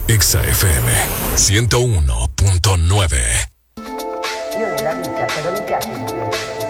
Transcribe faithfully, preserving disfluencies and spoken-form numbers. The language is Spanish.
Exa F M ciento uno punto nueve. Io nella vita, per non mi piace